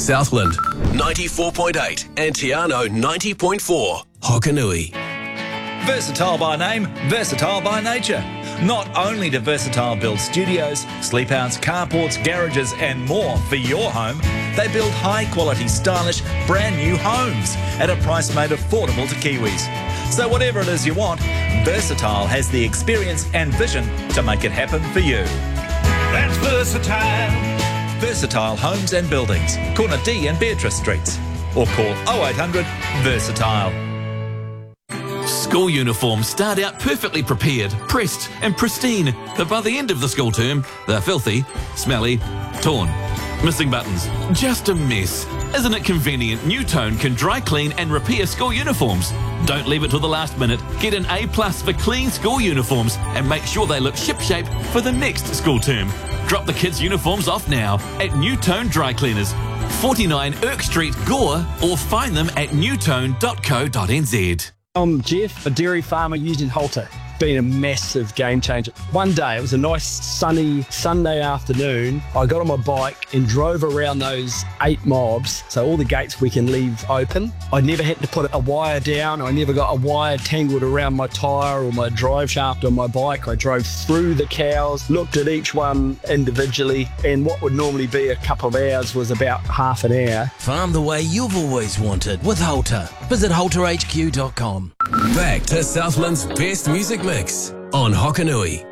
Southland 94.8 and Tiano 90.4. Hokanui. Versatile by name, versatile by nature. Not only do Versatile build studios, sleepouts, carports, garages and more for your home, they build high-quality, stylish, brand-new homes at a price made affordable to Kiwis. So whatever it is you want, Versatile has the experience and vision to make it happen for you. That's Versatile. Versatile Homes and Buildings, corner D and Beatrice Streets. Or call 0800 Versatile. School uniforms start out perfectly prepared, pressed and pristine, but by the end of the school term, they're filthy, smelly, torn, missing buttons, just a mess. Isn't it convenient New Tone can dry clean and repair school uniforms? Don't leave it till the last minute. Get an A+ for clean school uniforms and make sure they look shipshape for the next school term. Drop the kids' uniforms off now at New Tone Dry Cleaners, 49 Irk Street, Gore, or find them at newtone.co.nz. I'm Jeff, a dairy farmer using Halter. Been a massive game changer. One day, it was a nice sunny Sunday afternoon. I got on my bike and drove around those 8 mobs, so all the gates we can leave open. I never had to put a wire down. I never got a wire tangled around my tyre or my drive shaft on my bike. I drove through the cows, looked at each one individually, and what would normally be a couple of hours was about half an hour. Farm the way you've always wanted with Halter. Visit halterhq.com. Back to Southland's best music mix on Hokanui.